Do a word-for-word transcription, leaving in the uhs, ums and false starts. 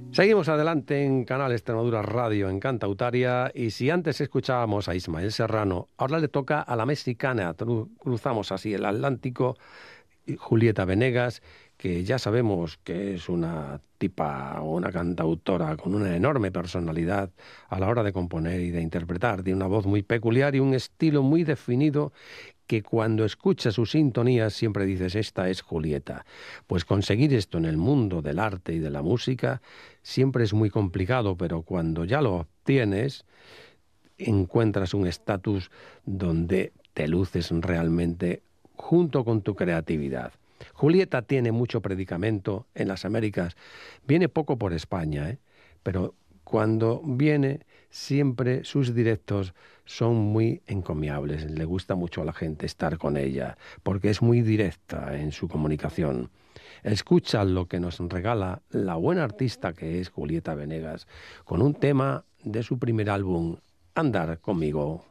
Seguimos adelante en Canal Extremadura Radio en Cantautaria, y si antes escuchábamos a Ismael Serrano, ahora le toca a la mexicana. Tru- cruzamos así el Atlántico, y Julieta Venegas, que ya sabemos que es una tipa, una cantautora con una enorme personalidad a la hora de componer y de interpretar. Tiene una voz muy peculiar y un estilo muy definido, que cuando escuchas sus sintonías siempre dices: esta es Julieta. Pues conseguir esto en el mundo del arte y de la música siempre es muy complicado, pero cuando ya lo obtienes, encuentras un estatus donde te luces realmente junto con tu creatividad. Julieta tiene mucho predicamento en las Américas, viene poco por España, ¿eh? Pero cuando viene, siempre sus directos son muy encomiables. Le gusta mucho a la gente estar con ella, porque es muy directa en su comunicación. Escucha lo que nos regala la buena artista que es Julieta Venegas, con un tema de su primer álbum, Andar conmigo.